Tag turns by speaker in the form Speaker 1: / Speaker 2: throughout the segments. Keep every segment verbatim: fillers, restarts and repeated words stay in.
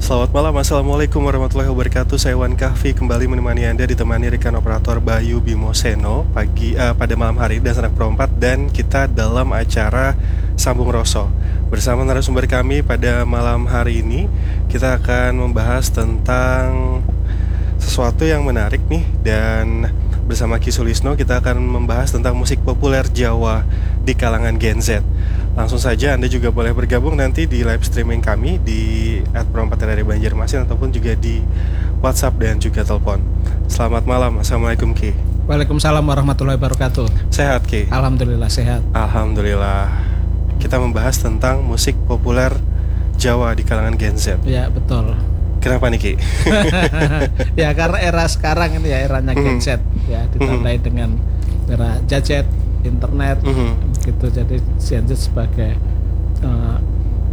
Speaker 1: Selamat malam, Assalamualaikum warahmatullahi wabarakatuh. Saya Wan Kahfi kembali menemani Anda, ditemani rekan operator Bayu Bimoseno pagi uh, pada malam hari dan Sanak Pro empat, dan kita dalam acara Sambung Roso. Bersama narasumber kami pada malam hari ini, kita akan membahas tentang sesuatu yang menarik nih, dan bersama Ki Sulisno kita akan membahas tentang musik populer Jawa di kalangan Gen Z. Langsung saja Anda juga boleh bergabung nanti di live streaming kami di at pro empat R R I Banjarmasin ataupun juga di WhatsApp dan juga telepon. Selamat malam, Assalamualaikum Ki.
Speaker 2: Waalaikumsalam warahmatullahi wabarakatuh.
Speaker 1: Sehat Ki?
Speaker 2: Alhamdulillah sehat.
Speaker 1: Alhamdulillah. Kita membahas tentang musik populer Jawa di kalangan Gen Z.
Speaker 2: Ya betul.
Speaker 1: Kenapa nih Ki?
Speaker 2: Ya karena era sekarang ini ya eranya Gen Z, ya ditandai mm-hmm. dengan era gadget, internet, mm-hmm. gitu. Jadi Gen Z sebagai uh,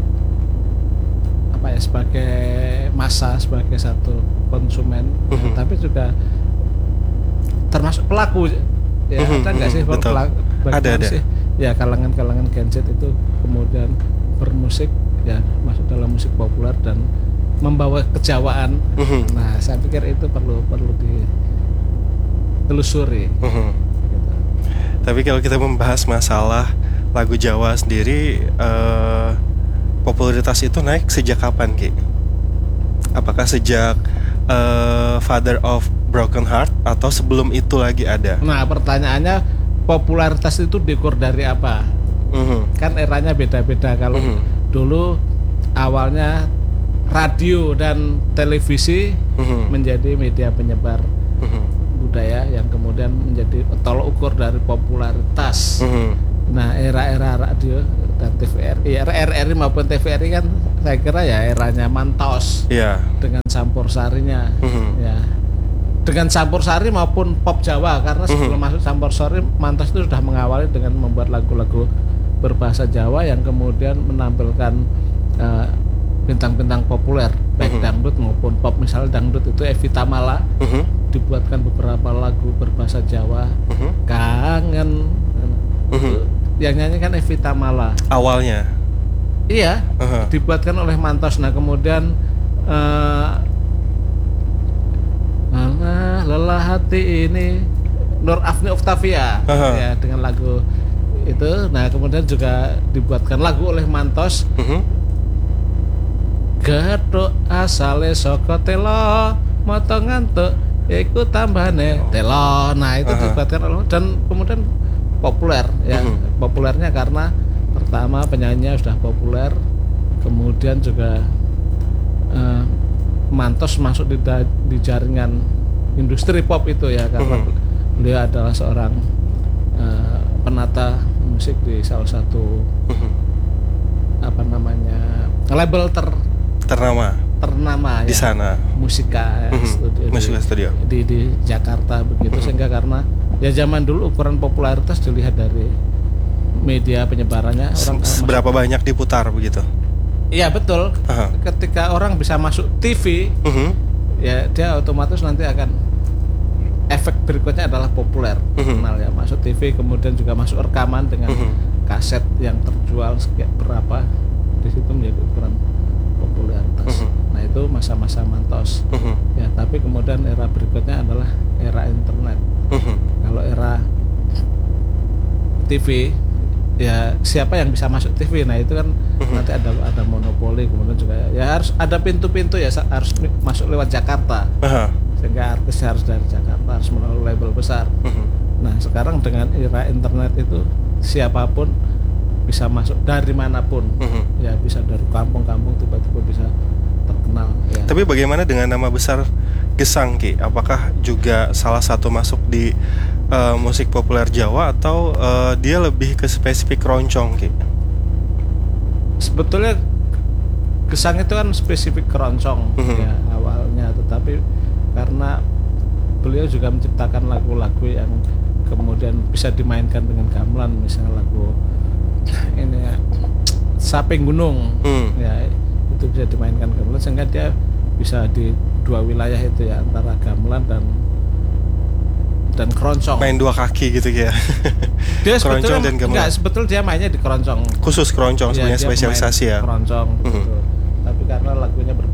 Speaker 2: apa ya, sebagai massa, sebagai satu konsumen, mm-hmm. ya, tapi juga termasuk pelaku. Ya mm-hmm. ada nggak sih
Speaker 1: Betul.
Speaker 2: pelaku?
Speaker 1: Ada ada.
Speaker 2: Sih? Ya kalangan-kalangan Gen Z itu kemudian bermusik, ya masuk dalam musik populer dan membawa kejawaan. Mm-hmm. Nah, saya pikir itu perlu perlu ditelusuri. Mm-hmm. Gitu.
Speaker 1: Tapi kalau kita membahas masalah lagu Jawa sendiri, uh, popularitas itu naik sejak kapan, Ki? Apakah sejak uh, Father of Broken Heart atau sebelum itu lagi ada?
Speaker 2: Nah, pertanyaannya popularitas itu diukur dari apa? Mm-hmm. Kan eranya beda-beda. Kalau mm-hmm. dulu awalnya radio dan televisi mm-hmm. menjadi media penyebar mm-hmm. budaya yang kemudian menjadi tolok ukur dari popularitas. Mm-hmm. Nah, era-era radio dan T V R I, R R I maupun T V R I kan saya kira ya eranya Mantos, yeah. dengan campur sarinya, mm-hmm. ya, dengan campur sari maupun pop Jawa, karena sebelum mm-hmm. masuk campur sari, Mantos itu sudah mengawali dengan membuat lagu-lagu berbahasa Jawa yang kemudian menampilkan uh, bintang-bintang populer, baik uh-huh. dangdut maupun pop. Misalnya dangdut itu Evi Tamala, uh-huh. dibuatkan beberapa lagu berbahasa Jawa, uh-huh. kangen, uh-huh. yang nyanyi kan Evi Tamala
Speaker 1: awalnya.
Speaker 2: Iya, uh-huh. dibuatkan oleh Mantos. Nah kemudian uh, Alah, lelah hati ini Nur Afni Octavia, uh-huh. ya dengan lagu itu. Nah kemudian juga dibuatkan lagu oleh Mantos, uh-huh. Gathuk asale saka telo motongan tuk iku tambane telo. Nah itu uh-huh. dibuatkan oleh, dan kemudian populer ya. Uh-huh. Populernya karena pertama penyanyinya sudah populer, kemudian juga uh, Mantos masuk di, da- di jaringan industri pop itu ya, karena uh-huh. beliau adalah seorang uh, penata musik di salah satu uh-huh. apa namanya label ter
Speaker 1: ternama
Speaker 2: ternama
Speaker 1: di
Speaker 2: ya,
Speaker 1: sana,
Speaker 2: Musika
Speaker 1: mm-hmm.
Speaker 2: Studio,
Speaker 1: Musika
Speaker 2: di,
Speaker 1: Studio
Speaker 2: di di Jakarta begitu, mm-hmm. sehingga karena ya zaman dulu ukuran popularitas dilihat dari media penyebarannya, orang
Speaker 1: seberapa masuk, banyak diputar begitu. Iya
Speaker 2: betul. Uh-huh. Ketika orang bisa masuk T V, mm-hmm. ya dia otomatis nanti akan efek berikutnya adalah populer, mm-hmm. kenal ya, masuk T V, kemudian juga masuk rekaman dengan mm-hmm. kaset yang terjual sekian berapa, di situ menjadi ukuran popularitas. Uh-huh. Nah itu masa-masa Mantos. Uh-huh. Ya tapi kemudian era berikutnya adalah era internet. Uh-huh. Kalau era T V, ya siapa yang bisa masuk T V? Nah itu kan uh-huh. nanti ada ada monopoli, kemudian juga ya harus ada pintu-pintu ya, harus masuk lewat Jakarta. Uh-huh. Sehingga artis harus dari Jakarta, harus melalui label besar. Uh-huh. Nah sekarang dengan era internet itu siapapun bisa masuk dari manapun, uh-huh. ya bisa dari kampung-kampung tiba-tiba bisa terkenal. Ya.
Speaker 1: Tapi bagaimana dengan nama besar Gesang, Ki? Apakah juga salah satu masuk di uh, musik populer Jawa atau uh, dia lebih ke spesifik keroncong, Ki?
Speaker 2: Sebetulnya Gesang itu kan spesifik keroncong, uh-huh. ya awalnya, tetapi karena beliau juga menciptakan lagu-lagu yang kemudian bisa dimainkan dengan gamelan, misalnya lagu ini ya, Saping Gunung, hmm. ya itu bisa dimainkan gamelan, sehingga dia bisa di dua wilayah itu ya, antara gamelan dan dan keroncong.
Speaker 1: Main dua kaki gitu ya.
Speaker 2: Dia keroncong dan gamelan. Enggak, sebetulnya dia mainnya di keroncong.
Speaker 1: Khusus keroncong, sebenarnya ya, spesialisasi ya.
Speaker 2: Keroncong gitu. Hmm. Tapi karena lagunya berbahasa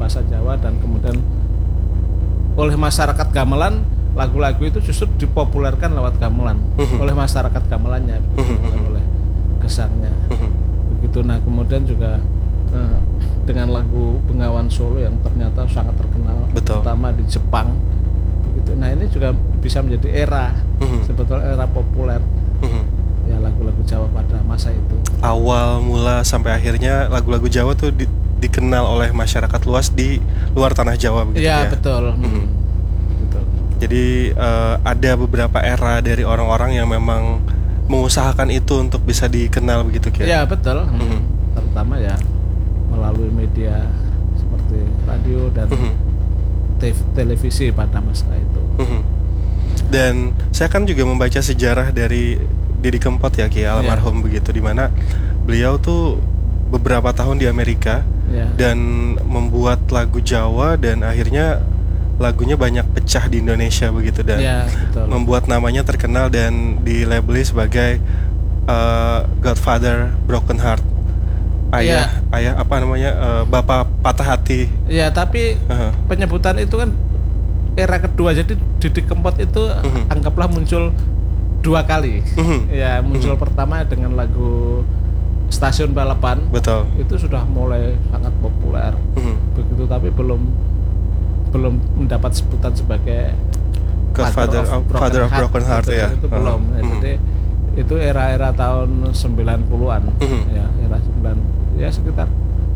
Speaker 2: berbahasa Jawa, dan kemudian oleh masyarakat gamelan lagu-lagu itu justru dipopulerkan lewat gamelan uh-huh. oleh masyarakat gamelannya, uh-huh. oleh gesangnya, uh-huh. begitu. Nah kemudian juga uh, dengan lagu Bengawan Solo yang ternyata sangat terkenal,
Speaker 1: betul,
Speaker 2: terutama di Jepang, begitu. Nah ini juga bisa menjadi era, uh-huh. sebetulnya era populer, uh-huh. ya lagu-lagu Jawa pada masa itu.
Speaker 1: Awal mula sampai akhirnya lagu-lagu Jawa tuh di, dikenal oleh masyarakat luas di luar tanah Jawa, begitu ya?
Speaker 2: Ya betul.
Speaker 1: Uh-huh. betul. Jadi uh, ada beberapa era dari orang-orang yang memang mengusahakan itu untuk bisa dikenal, begitu Ki?
Speaker 2: Ya betul.
Speaker 1: Uh-huh.
Speaker 2: Terutama ya melalui media seperti radio dan uh-huh. te- televisi pada masa itu.
Speaker 1: Uh-huh. Dan saya kan juga membaca sejarah dari Didi Kempot ya Ki, almarhum, yeah. begitu, dimana beliau tuh beberapa tahun di Amerika, yeah. dan membuat lagu Jawa, dan akhirnya lagunya banyak pecah di Indonesia, begitu, dan
Speaker 2: yeah, betul.
Speaker 1: membuat namanya terkenal dan dilabeli sebagai uh, Godfather Broken Heart, ayah yeah. ayah apa namanya uh, bapak patah hati.
Speaker 2: Ya, tapi uh-huh. penyebutan itu kan era kedua, jadi Didi Kempot itu uh-huh. anggaplah muncul dua kali. Uh-huh. Ya, muncul uh-huh. pertama dengan lagu Stasiun Balapan.
Speaker 1: Betul.
Speaker 2: Itu sudah mulai sangat populer. Uh-huh. Begitu, tapi belum belum mendapat sebutan sebagai
Speaker 1: Godfather of, of, Father of Broken Heart,
Speaker 2: itu,
Speaker 1: ya.
Speaker 2: Itu uh-huh. belum. Ya, uh-huh. Jadi itu era-era tahun sembilan puluhan. Uh-huh. Ya, era sembilan ya sekitar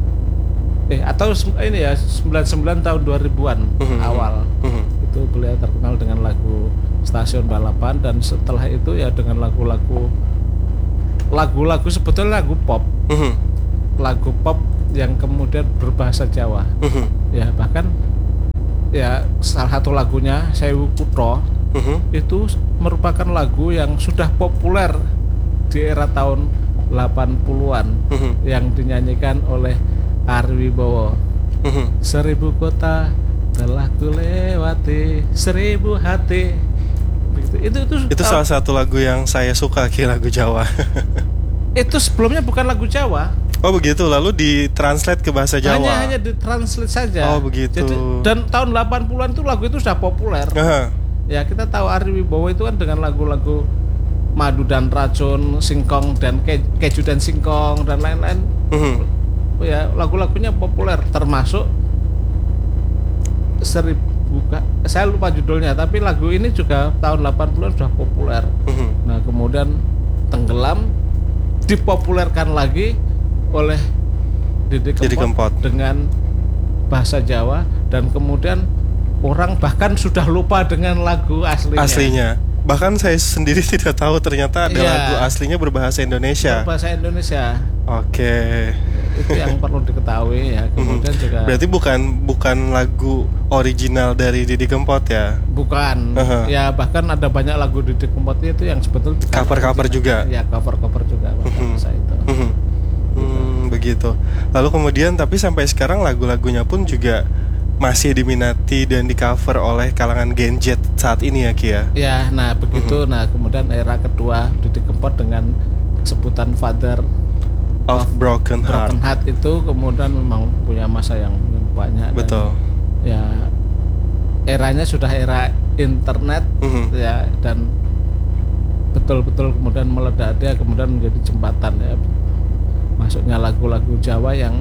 Speaker 2: eh atau ini ya sembilan puluh sembilan tahun dua ribuan uh-huh. awal. Uh-huh. Itu beliau terkenal dengan lagu Stasiun Balapan, dan setelah itu ya dengan lagu-lagu lagu-lagu sebetulnya lagu pop, uh-huh. lagu pop yang kemudian berbahasa Jawa, uh-huh. ya bahkan ya salah satu lagunya Sewu Kutho, uh-huh. itu merupakan lagu yang sudah populer di era tahun delapan puluhan, uh-huh. yang dinyanyikan oleh Ari Wibowo. uh-huh. Seribu kota telah kulewati, seribu hati. Begitu. Itu itu
Speaker 1: itu uh, salah satu lagu yang saya suka Ki, lagu Jawa.
Speaker 2: Itu sebelumnya bukan lagu Jawa.
Speaker 1: Oh begitu, lalu ditranslate ke bahasa Jawa.
Speaker 2: Hanya hanya ditranslate saja.
Speaker 1: Oh begitu. Jadi,
Speaker 2: dan tahun delapan puluhan itu lagu itu sudah populer. Uh-huh. Ya kita tahu Ari Wibowo itu kan dengan lagu-lagu Madu dan Racun, Singkong dan Ke- Keju dan Singkong dan lain-lain. Uh-huh. Ya lagu-lagunya populer, termasuk seribu saya lupa judulnya, tapi lagu ini juga tahun delapan puluhan sudah populer. Uh-huh. Nah kemudian Tenggelam dipopulerkan lagi oleh Didi Kempot, Didi Kempot dengan bahasa Jawa, dan kemudian orang bahkan sudah lupa dengan lagu aslinya.
Speaker 1: Aslinya. Bahkan saya sendiri tidak tahu ternyata ada ya, lagu aslinya berbahasa Indonesia.
Speaker 2: Berbahasa Indonesia.
Speaker 1: Oke.
Speaker 2: Itu yang perlu diketahui ya. Kemudian hmm. juga.
Speaker 1: Berarti bukan bukan lagu original dari Didi Kempot ya?
Speaker 2: Bukan. Uh-huh. Ya bahkan ada banyak lagu Didi Kempot itu yang sebetulnya
Speaker 1: cover-cover juga.
Speaker 2: Ya cover-cover juga pada uh-huh. masa itu.
Speaker 1: Uh-huh. Hmm, begitu. Lalu kemudian tapi sampai sekarang lagu-lagunya pun juga masih diminati dan di cover oleh kalangan Gen Z saat ini ya Ki ya? Ya,
Speaker 2: nah begitu. Uh-huh. Nah kemudian era kedua Didi Kempot dengan sebutan Father
Speaker 1: of, of Broken Heart.
Speaker 2: Broken Heart itu kemudian memang punya masa yang banyak.
Speaker 1: Betul.
Speaker 2: Dan, ya eranya sudah era internet, uh-huh. ya, dan betul-betul kemudian meledak, dia kemudian menjadi jembatan ya masuknya lagu-lagu Jawa yang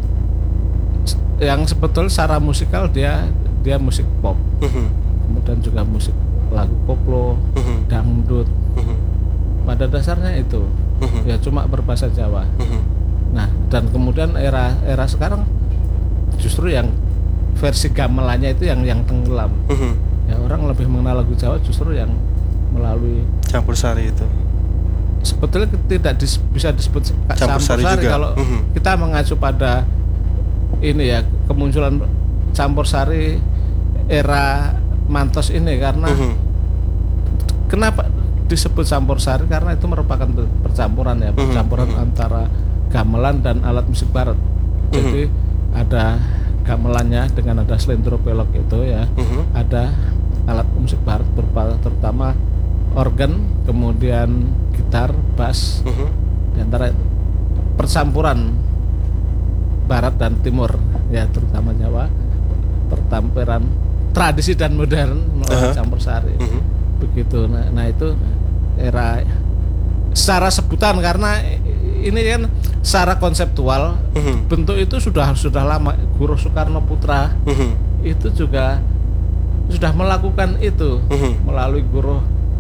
Speaker 2: yang sebetulnya secara musikal dia dia musik pop, uh-huh. kemudian juga musik lagu koplo, uh-huh. dangdut, uh-huh. pada dasarnya itu, uh-huh. ya cuma berbahasa Jawa. Uh-huh. Nah dan kemudian era era sekarang justru yang versi gamelannya itu yang yang tenggelam. Uh-huh. Ya orang lebih mengenal lagu Jawa justru yang melalui
Speaker 1: campur sari itu.
Speaker 2: Sebetulnya tidak dis, bisa disebut campur sari kalau uh-huh. kita mengacu pada ini ya kemunculan campur sari era Mantos ini, karena uh-huh. kenapa disebut campur sari, karena itu merupakan percampuran ya, percampuran uh-huh. antara gamelan dan alat musik barat. Uh-huh. Jadi ada gamelannya dengan ada slendro pelok itu ya, uh-huh. ada alat musik barat berupa terutama organ, kemudian gitar, bass, uh-huh. di antara percampuran barat dan timur ya terutama Jawa, pertempuran tradisi dan modern uh-huh. campur sari. Uh-huh. Begitu. Nah, nah itu era secara sebutan, karena ini kan secara konseptual uh-huh. bentuk itu sudah sudah lama. Guru Soekarno Putra uh-huh. itu juga sudah melakukan itu uh-huh. melalui guru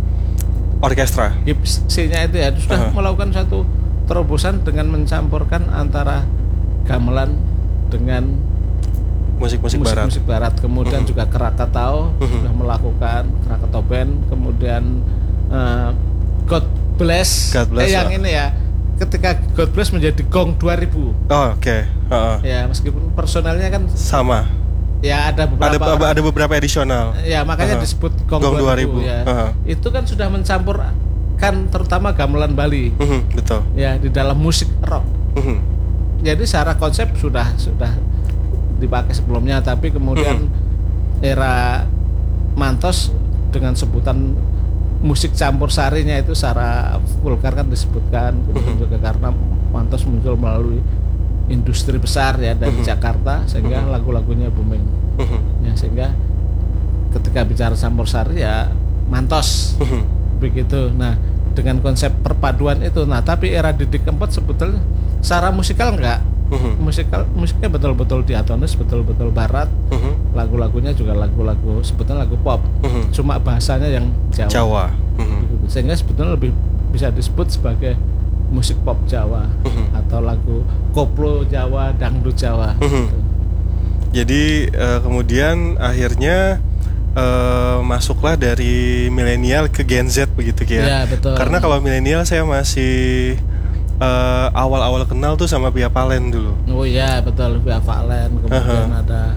Speaker 1: orkestra
Speaker 2: Gipsinya itu ya sudah uh-huh. melakukan satu terobosan dengan mencampurkan antara gamelan dengan
Speaker 1: musik-musik barat.
Speaker 2: musik barat. Kemudian uh-huh. juga Krakatau uh-huh. sudah melakukan Krakatau Band. Kemudian uh, God Bless,
Speaker 1: God Bless
Speaker 2: eh, yang oh. ini ya, ketika God Bless menjadi Gong dua ribu.
Speaker 1: Oh, oke. Okay. Uh-uh.
Speaker 2: Ya, meskipun personalnya kan
Speaker 1: sama.
Speaker 2: Ya, ada beberapa
Speaker 1: ada, orang, ada beberapa edisional.
Speaker 2: Ya, makanya uh-huh. disebut Gong,
Speaker 1: Gong dua ribu,
Speaker 2: dua ribu ya.
Speaker 1: Uh-huh.
Speaker 2: Itu kan sudah mencampurkan terutama gamelan Bali.
Speaker 1: Uh-huh. Betul.
Speaker 2: Ya, di dalam musik rock. Uh-huh. Jadi secara konsep sudah sudah dipakai sebelumnya, tapi kemudian uh-huh. era Mantos dengan sebutan musik campur sarinya itu secara vulgar kan disebutkan, kemudian juga karena Mantos muncul melalui industri besar ya dari uh-huh. Jakarta, sehingga uh-huh. lagu-lagunya booming. Uh-huh. Ya, sehingga ketika bicara campur sari ya Mantos uh-huh. begitu. Nah, dengan konsep perpaduan itu, nah tapi era Didi Kempot sebetulnya secara musikal enggak. Uh-huh. Musikal musiknya betul-betul diatonis, betul-betul barat. Uh-huh. Lagu-lagunya juga lagu-lagu sebetulnya lagu pop. Uh-huh. Cuma bahasanya yang Jawa. Jawa. Uh-huh. Sehingga sebetulnya lebih bisa disebut sebagai musik pop Jawa uh-huh. atau lagu koplo Jawa, dangdut Jawa. Uh-huh. Gitu.
Speaker 1: Jadi uh, kemudian akhirnya uh, masuklah dari milenial ke Gen Z begitu ya.
Speaker 2: Ya, betul.
Speaker 1: Karena kalau milenial saya masih Uh, awal-awal kenal tuh sama Via Valen dulu.
Speaker 2: Oh iya betul, Via Valen. Kemudian uh-huh. ada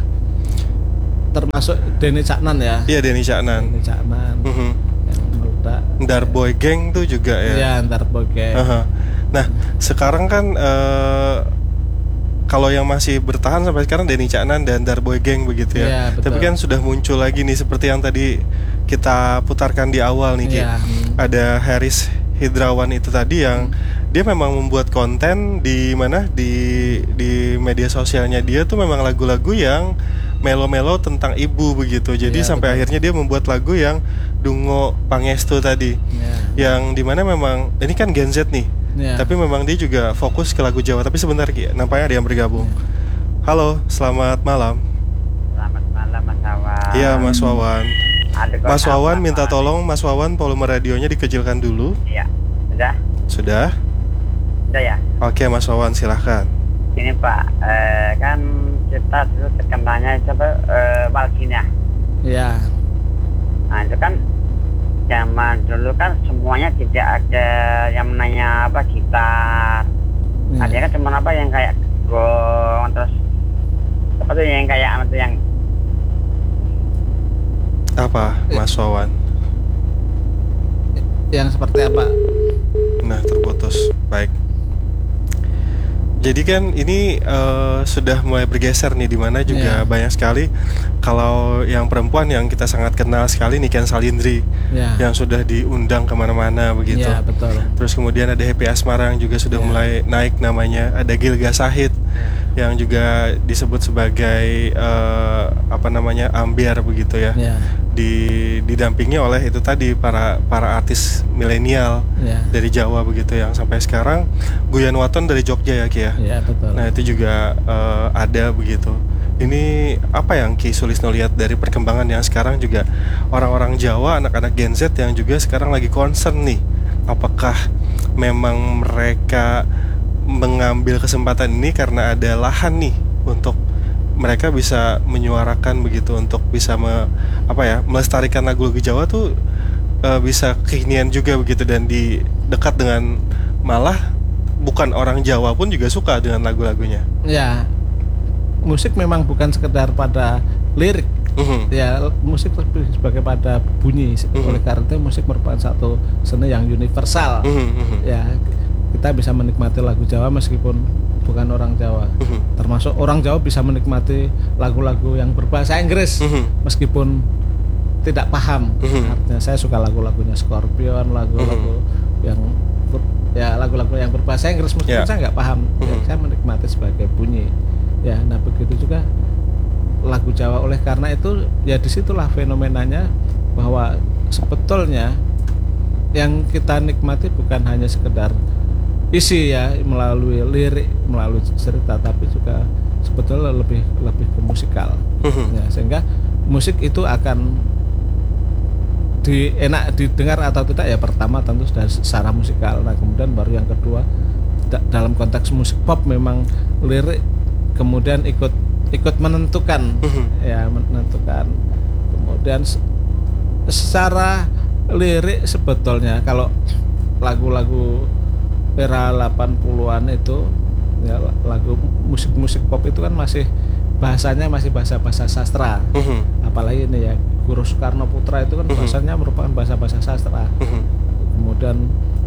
Speaker 2: termasuk Denny Caknan ya.
Speaker 1: Iya, Denny Caknan.
Speaker 2: Denny Caknan. Uh-huh. Yang meledak.
Speaker 1: Ndarboy Gang tuh juga ya.
Speaker 2: Iya, Ndarboy Gang.
Speaker 1: Uh-huh. Nah, sekarang kan uh, kalau yang masih bertahan sampai sekarang Denny Caknan dan Ndarboy Gang begitu ya.
Speaker 2: Iya, betul.
Speaker 1: Tapi kan sudah muncul lagi nih seperti yang tadi kita putarkan di awal nih, Ki.
Speaker 2: Iya.
Speaker 1: Ada Haris Hidrawan itu tadi yang hmm. dia memang membuat konten di mana di di media sosialnya dia tuh memang lagu-lagu yang melo-melo tentang ibu begitu. Jadi ya, sampai betul. Akhirnya dia membuat lagu yang Dungo Pangestu tadi. Ya. Yang dimana memang ini kan Gen Z nih. Ya. Tapi memang dia juga fokus ke lagu Jawa. Tapi sebentar Ki, nampaknya ada yang bergabung. Ya. Halo, selamat malam.
Speaker 3: Selamat malam Mas Wawan.
Speaker 1: Iya, Mas Wawan. Mas Wawan minta tolong Mas Wawan volume radionya dikecilkan dulu.
Speaker 3: Iya. Sudah?
Speaker 1: Sudah?
Speaker 3: Sudah ya?
Speaker 1: Oke Mas Wawan, silahkan.
Speaker 3: Ini Pak, eh, kan kita dulu terkenalnya coba eh, Walgina.
Speaker 2: Iya.
Speaker 3: Nah itu kan zaman dulu kan semuanya tidak ada yang namanya apa gitar. Ya. Ada kan cuma apa yang kayak gong, terus apa tuh yang kayak apa tuh yang
Speaker 1: apa Mas Wawan?
Speaker 2: Yang seperti apa?
Speaker 1: Nah, terputus. Baik. Jadi kan ini uh, sudah mulai bergeser nih, di mana juga yeah. banyak sekali. Kalau yang perempuan yang kita sangat kenal sekali Niken Salindri yeah. yang sudah diundang kemana-mana begitu.
Speaker 2: Yeah, betul.
Speaker 1: Terus kemudian ada Happy Asmara yang juga sudah yeah. mulai naik namanya. Ada Gilga Sahid yeah. yang juga disebut sebagai uh, apa namanya ambiar begitu ya. Yeah. Di, didampingi oleh itu tadi para para artis milenial yeah. dari Jawa begitu yang sampai sekarang Guyan Waton dari Jogja ya Ki ya.
Speaker 2: Yeah, betul.
Speaker 1: Nah itu juga uh, ada begitu. Ini apa yang Ki Sulisno lihat dari perkembangan yang sekarang juga orang-orang Jawa, anak-anak Gen Z yang juga sekarang lagi concern nih, apakah memang mereka mengambil kesempatan ini karena ada lahan nih untuk mereka bisa menyuarakan begitu, untuk bisa me, apa ya melestarikan lagu-lagu Jawa tuh uh, bisa kekinian juga begitu, dan di dekat dengan malah bukan orang Jawa pun juga suka dengan lagu-lagunya.
Speaker 2: Ya, musik memang bukan sekedar pada lirik. Uh-huh. Ya, musik lebih sebagai pada bunyi. Uh-huh. Oleh karena itu musik merupakan satu seni yang universal. Uh-huh. Uh-huh. Ya, kita bisa menikmati lagu Jawa meskipun bukan orang Jawa. Uh-huh. Termasuk orang Jawa bisa menikmati lagu-lagu yang berbahasa Inggris uh-huh. meskipun tidak paham. Uh-huh. Artinya saya suka lagu-lagunya Scorpion, lagu-lagu uh-huh. yang ya lagu-lagu yang berbahasa Inggris meskipun yeah. saya nggak paham. Uh-huh. Ya, saya menikmati sebagai bunyi. Ya, nah begitu juga lagu Jawa. Oleh karena itu ya disitulah fenomenanya bahwa sebetulnya yang kita nikmati bukan hanya sekedar isi ya melalui lirik, melalui cerita, tapi juga sebetulnya lebih lebih ke musikal. Ya, sehingga musik itu akan di enak didengar atau tidak ya pertama tentu dari secara musikal. Nah kemudian baru yang kedua da, dalam konteks musik pop memang lirik kemudian ikut ikut menentukan ya menentukan. Kemudian secara lirik sebetulnya kalau lagu-lagu era delapan puluhan itu ya lagu musik-musik pop itu kan masih bahasanya masih bahasa-bahasa sastra. Apalagi ini ya Guru Soekarno Putra itu kan bahasanya merupakan bahasa-bahasa sastra. Kemudian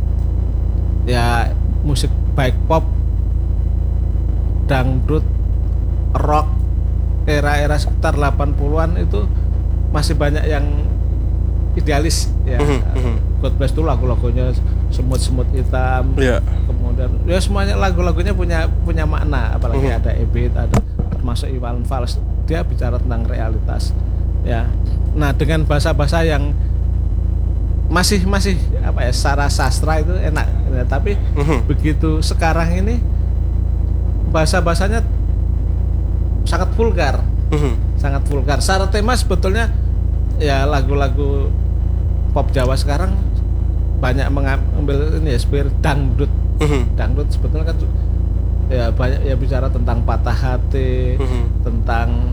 Speaker 2: ya musik baik pop, dangdut, rock era-era sekitar delapan puluhan itu masih banyak yang idealis ya. God Bless itu lagu-lagunya semut-semut hitam. Yeah. Kemudian ya semuanya lagu-lagunya punya punya makna, apalagi uh-huh. ada Ebit, ada termasuk Iwan Fals, dia bicara tentang realitas ya. Nah dengan bahasa-bahasa yang masih masih apa ya secara sastra itu enak ya, tapi uh-huh. begitu sekarang ini bahasa-bahasanya sangat vulgar, uh-huh. sangat vulgar. Secara tema sebetulnya ya lagu-lagu pop Jawa sekarang banyak mengambil ini ya spirit dangdut. Uh-huh. Dangdut sebetulnya kan ya banyak ya bicara tentang patah hati, uh-huh. tentang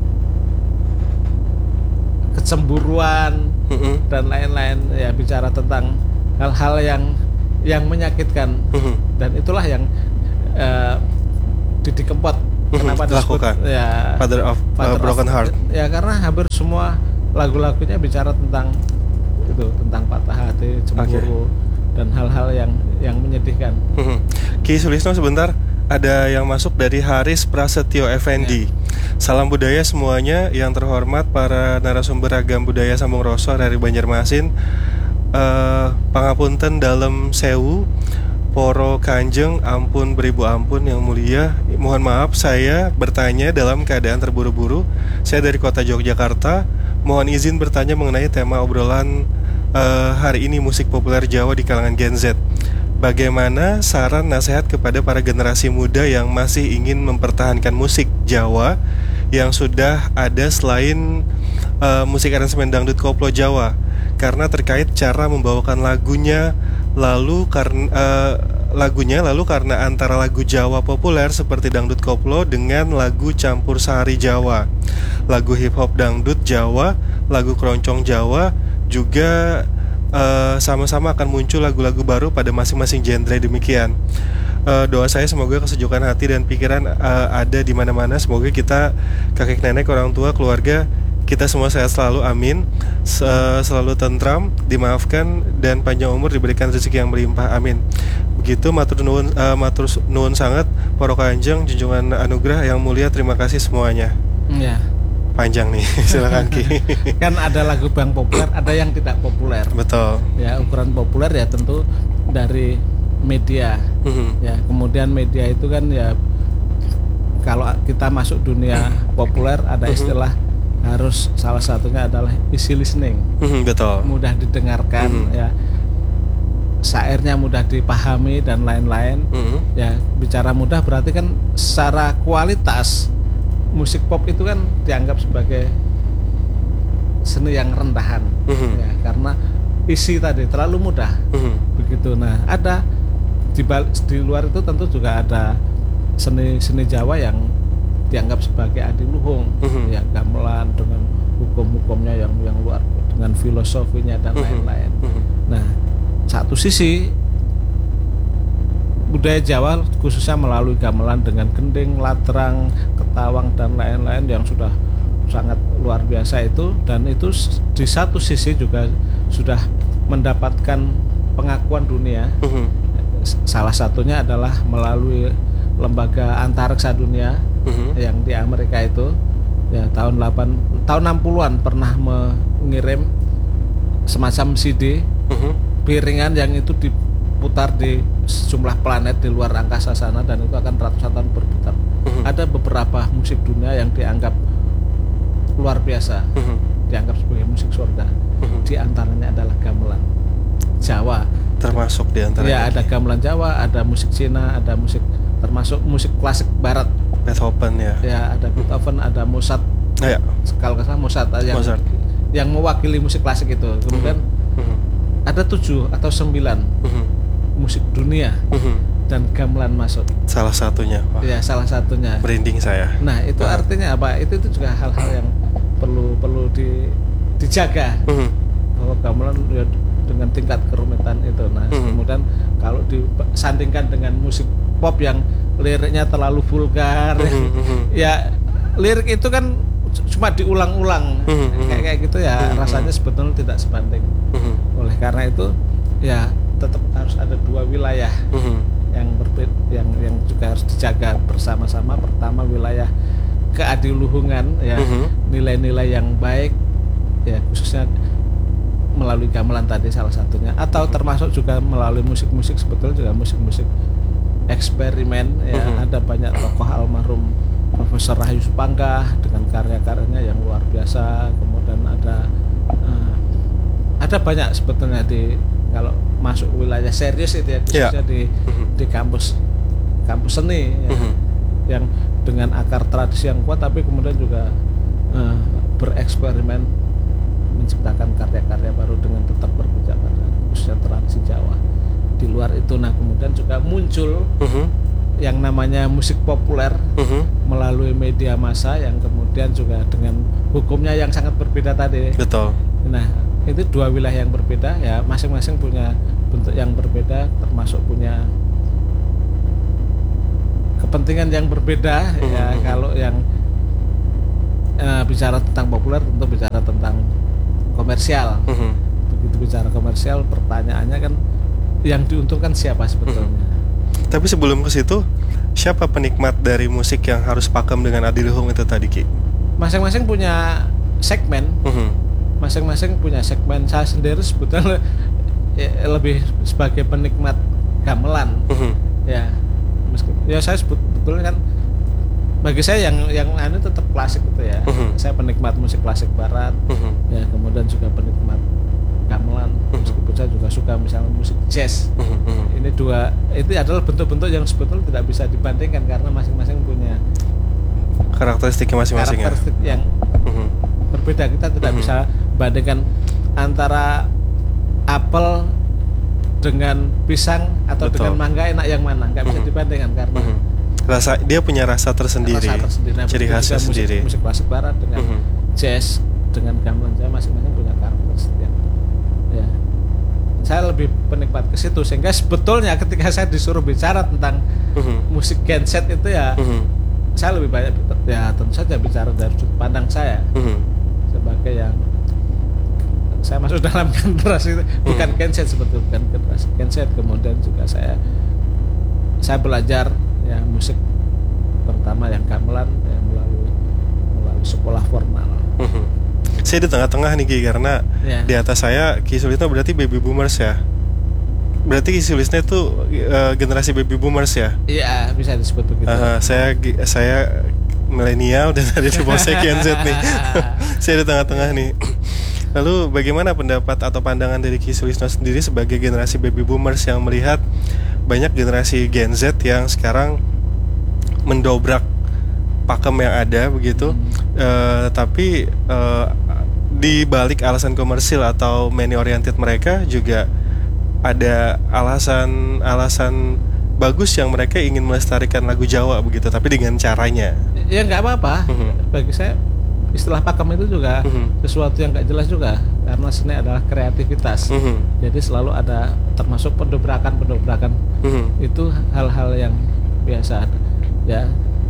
Speaker 2: kecemburuan uh-huh. dan lain-lain ya, bicara tentang hal-hal yang yang menyakitkan. Uh-huh. Dan itulah yang uh, Didi Kempot uh-huh. kenapa disebut ya
Speaker 1: Father of Father uh, Broken of, Heart
Speaker 2: ya karena hampir semua lagu-lagunya bicara tentang itu, tentang patah hati, cemburu, okay. dan hal-hal yang yang menyedihkan.
Speaker 1: Uh-huh. Ki Sulisno sebentar, ada yang masuk dari Haris Prasetyo Effendi. Ya. Salam budaya semuanya yang terhormat para narasumber Ragam Budaya Sambung Rasa dari Banjarmasin. Uh, pangapunten dalam sewu Poro Kanjeng, ampun beribu ampun yang mulia. Mohon maaf saya bertanya dalam keadaan terburu-buru. Saya dari kota Yogyakarta. Mohon izin bertanya mengenai tema obrolan uh, hari ini, musik populer Jawa di kalangan Gen Z. Bagaimana saran nasihat kepada para generasi muda yang masih ingin mempertahankan musik Jawa yang sudah ada selain uh, musik aransemen dangdut koplo Jawa, karena terkait cara membawakan lagunya, lalu karena uh, lagunya lalu karena antara lagu Jawa populer seperti dangdut koplo dengan lagu campur sari Jawa, lagu hip hop dangdut Jawa, lagu keroncong Jawa juga uh, sama-sama akan muncul lagu-lagu baru pada masing-masing genre. Demikian uh, doa saya, semoga kesejukan hati dan pikiran uh, ada di mana-mana. Semoga kita, kakek nenek, orang tua, keluarga kita semua sehat selalu, amin. Selalu tentram, dimaafkan, dan panjang umur, diberikan rezeki yang melimpah, amin. Begitu, matur nuwun, uh, matur nuwun sangat Poro Kanjeng, junjungan anugerah yang mulia, terima kasih semuanya.
Speaker 2: Ya.
Speaker 1: Panjang nih, silakan Ki.
Speaker 2: Kan ada lagu bang populer, ada yang tidak populer.
Speaker 1: Betul.
Speaker 2: Ya, ukuran populer ya tentu dari media. Mm-hmm. Ya, kemudian media itu kan ya kalau kita masuk dunia populer ada istilah mm-hmm. harus salah satunya adalah easy listening. Mm-hmm, betul. Mudah didengarkan mm-hmm. ya. Syairnya mudah dipahami dan lain-lain. Mm-hmm. Ya, bicara mudah berarti kan secara kualitas musik pop itu kan dianggap sebagai seni yang rendahan. Mm-hmm. Ya, karena isi tadi terlalu mudah. Mm-hmm. Begitu. Nah, ada di, di luar itu tentu juga ada seni-seni Jawa yang dianggap sebagai adiluhung, mm-hmm. ya gamelan dengan hukum-hukumnya yang yang luar, dengan filosofinya dan mm-hmm. lain-lain. Mm-hmm. Nah, satu sisi budaya Jawa khususnya melalui gamelan dengan gending, ladrang, ketawang dan lain-lain yang sudah sangat luar biasa itu, dan itu di satu sisi juga sudah mendapatkan pengakuan dunia. Mm-hmm. Salah satunya adalah melalui lembaga antariksa dunia mm-hmm. yang di Amerika itu ya tahun delapan tahun enam puluhan pernah mengirim semacam C D mm-hmm. piringan yang itu diputar di sejumlah planet di luar angkasa sana, dan itu akan ratusan tahun berputar. Mm-hmm. uh-huh. ada beberapa musik dunia yang dianggap luar biasa, uh-huh. dianggap sebagai musik surga. Uh-huh. Di antaranya adalah gamelan Jawa.
Speaker 1: Termasuk di antaranya.
Speaker 2: Ya, ada gamelan Jawa, ada musik Cina, ada musik termasuk musik klasik Barat.
Speaker 1: Beethoven ya.
Speaker 2: Ya, ada Beethoven, uh-huh. ada Mozart.
Speaker 1: Ya.
Speaker 2: Kalau nggak salah Mozart yang
Speaker 1: Mozart.
Speaker 2: yang mewakili musik klasik itu. Kemudian uh-huh. ada tujuh atau sembilan uh-huh. musik dunia. Uh-huh. Dan gamelan masuk.
Speaker 1: Salah satunya. Wah.
Speaker 2: Ya, salah satunya.
Speaker 1: Merinding saya.
Speaker 2: Nah, itu uh-huh. artinya apa? Itu itu juga hal-hal yang perlu perlu di, dijaga. Uh-huh. Bahwa gamelan ya, dengan tingkat kerumitan itu. Nah, uh-huh. kemudian kalau disandingkan dengan musik pop yang liriknya terlalu vulgar, uh-huh. ya lirik itu kan cuma diulang-ulang, uh-huh. kayak kayak gitu ya, uh-huh. rasanya sebetulnya tidak sebanding. Uh-huh. Oleh karena itu, ya tetap harus ada dua wilayah. Uh-huh. yang berbeda, yang yang juga harus dijaga bersama-sama. Pertama, wilayah keadiluhungan, ya, uh-huh. nilai-nilai yang baik, ya khususnya melalui gamelan tadi salah satunya, atau uh-huh. termasuk juga melalui musik-musik, sebetulnya juga musik-musik eksperimen, ya, uh-huh. ada banyak tokoh almarhum Profesor Rahayu Supangkah dengan karya-karyanya yang luar biasa. Kemudian ada uh, ada banyak sebetulnya di kalau masuk wilayah serius itu ya, khususnya yeah. di uh-huh. di kampus kampus seni ya, uh-huh. yang dengan akar tradisi yang kuat, tapi kemudian juga uh, bereksperimen menciptakan karya-karya baru dengan tetap berpijak pada khususnya tradisi Jawa. Di luar itu, nah kemudian juga muncul uh-huh. yang namanya musik populer uh-huh. melalui media massa yang kemudian juga dengan hukumnya yang sangat berbeda tadi.
Speaker 1: Betul.
Speaker 2: Nah, itu dua wilayah yang berbeda, ya masing-masing punya bentuk yang berbeda, termasuk punya kepentingan yang berbeda. Uh-huh. Ya kalau yang uh, bicara tentang populer tentu bicara tentang komersial. Uh-huh. Begitu bicara komersial, pertanyaannya kan yang diuntungkan siapa sebetulnya?
Speaker 1: Uh-huh. Tapi sebelum ke situ, siapa penikmat dari musik yang harus pakem dengan adiluhung itu tadi, Ki?
Speaker 2: Masing-masing punya segmen. Uh-huh. Masing-masing punya segmen. Saya sendiri sebetulnya ya, lebih sebagai penikmat gamelan. Uh-huh. Ya, meskipun ya saya sebetulnya kan bagi saya yang yang anu tetap klasik gitu ya. Uh-huh. Saya penikmat musik klasik barat. Uh-huh. Ya, kemudian juga penikmat gamelan. Uh-huh. Meskipun saya juga suka misalnya musik jazz. Uh-huh. Ini dua itu adalah bentuk-bentuk yang sebetulnya tidak bisa dibandingkan karena masing-masing punya
Speaker 1: karakteristiknya masing-masing.
Speaker 2: Karakteristik ya? yang uh-huh. berbeda. Kita tidak uh-huh. bisa bandingkan antara apel dengan pisang atau Betul. dengan mangga enak yang mana, nggak bisa uh-huh. dibandingkan karena uh-huh.
Speaker 1: rasa dia punya rasa tersendiri, rasa tersendiri. Nah, ciri khasnya sendiri.
Speaker 2: Musik, musik klasik barat dengan uh-huh. jazz dengan gamelan Jawa masing-masing punya karakteristik yang ya. Saya lebih penikmat ke situ, sehingga sebetulnya ketika saya disuruh bicara tentang uh-huh. musik genset itu ya uh-huh. saya lebih banyak ya tentu saja bicara dari sudut pandang saya uh-huh. sebagai yang saya masuk dalam generasi itu, uh-huh. bukan genset sebetulnya, bukan generasi genset. Kemudian juga saya saya belajar ya musik pertama yang gamelan ya, melalui melalui sekolah formal.
Speaker 1: Uh-huh. Saya di tengah-tengah nih Ki, karena ya. Di atas saya Ki Sulisno berarti baby boomers ya. Berarti Ki Sulisno itu uh, generasi baby boomers ya?
Speaker 2: Iya, bisa disebut begitu.
Speaker 1: Uh, saya saya milenial dan ada di bawah saya Gen Z nih. Saya di tengah-tengah nih. Lalu bagaimana pendapat atau pandangan dari Ki Sulisno sendiri sebagai generasi baby boomers yang melihat banyak generasi Gen Z yang sekarang mendobrak pakem yang ada begitu, hmm. uh, tapi uh, di balik alasan komersil atau money oriented mereka juga ada alasan-alasan bagus yang mereka ingin melestarikan lagu Jawa begitu, tapi dengan caranya.
Speaker 2: Ya nggak apa-apa. Uh-huh. Bagi saya istilah pakem itu juga uh-huh. sesuatu yang nggak jelas juga, karena seni adalah kreativitas. Uh-huh. Jadi selalu ada termasuk pendobrakan-pendobrakan. Uh-huh. Itu hal-hal yang biasa. Ya,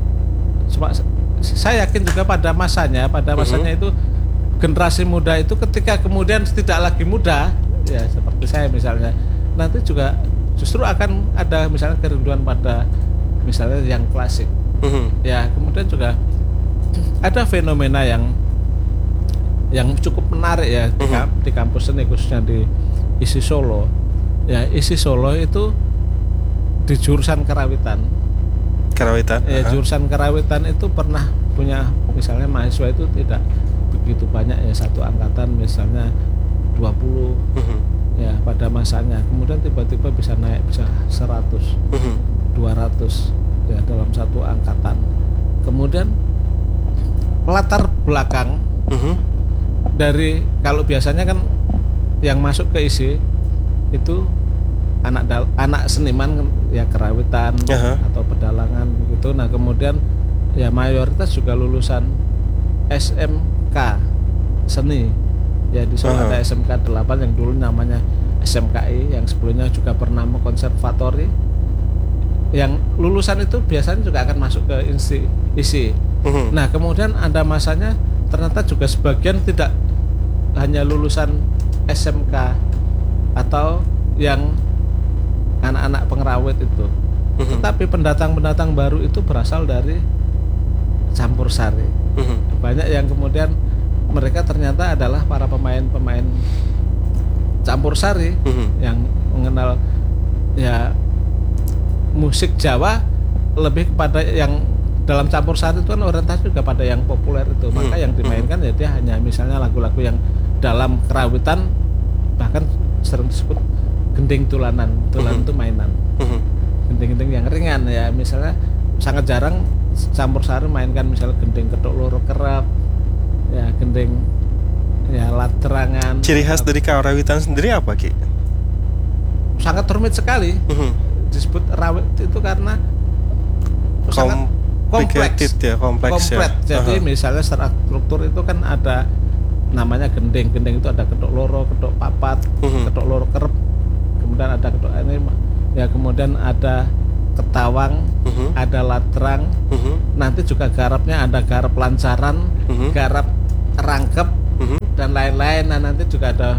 Speaker 2: cuma saya yakin juga pada masanya, pada masanya uh-huh. itu generasi muda itu ketika kemudian tidak lagi muda, ya seperti saya misalnya, nanti juga justru akan ada misalnya kerinduan pada misalnya yang klasik. Uh-huh. Ya, kemudian juga ada fenomena yang yang cukup menarik ya uh-huh. di, di kampus seni khususnya di I S I Solo. Ya, I S I Solo itu di jurusan karawitan.
Speaker 1: Karawitan.
Speaker 2: Ya,
Speaker 1: uh-huh.
Speaker 2: jurusan karawitan itu pernah punya misalnya mahasiswa itu tidak begitu banyak ya, satu angkatan misalnya dua puluh uh-huh. ya pada masanya, kemudian tiba-tiba bisa naik bisa seratus, uh-huh. dua ratus ya dalam satu angkatan. Kemudian latar belakang uh-huh. dari, kalau biasanya kan yang masuk ke I S I itu anak dal, anak seniman ya karawitan uh-huh. atau pedalangan begitu. Nah kemudian ya mayoritas juga lulusan S M K seni ya, di Solo uh-huh. ada S M K delapan yang dulu namanya S M K I, yang sebelumnya juga pernah konservatori. Yang lulusan itu biasanya juga akan masuk ke I S I. uh-huh. Nah kemudian ada masanya ternyata juga sebagian tidak hanya lulusan S M K atau yang anak-anak pengrawit itu, uh-huh. tetapi pendatang-pendatang baru itu berasal dari campur sari. uh-huh. Banyak yang kemudian mereka ternyata adalah para pemain-pemain campur sari uh-huh. yang mengenal ya musik Jawa lebih kepada yang dalam campur sari itu kan orientasi juga pada yang populer itu. uh-huh. Maka yang dimainkan uh-huh. ya dia hanya misalnya lagu-lagu yang dalam kerawitan bahkan sering disebut gending tulanan, tulanan itu uh-huh. mainan, uh-huh. gending-gending yang ringan ya, misalnya sangat jarang campur sari mainkan misalnya gending ketok loro kerap, ya gending ya latrangan.
Speaker 1: Ciri khas dari karawitan sendiri apa Ki?
Speaker 2: Sangat rumit sekali, uh-huh. disebut rawit itu karena
Speaker 1: Kom-
Speaker 2: sangat kompleks,
Speaker 1: ya, kompleks,
Speaker 2: kompleks.
Speaker 1: Ya.
Speaker 2: Jadi
Speaker 1: uh-huh.
Speaker 2: misalnya secara struktur itu kan ada namanya gending, gending itu ada ketok loro, ketok papat, uh-huh. ketok loro kerep. Kemudian ada ketok ini ya, kemudian ada ketawang, uh-huh. ada latrang, uh-huh. nanti juga garapnya ada garap lancaran, uh-huh. garap rangkep, uh-huh. dan lain-lain. Nah nanti juga ada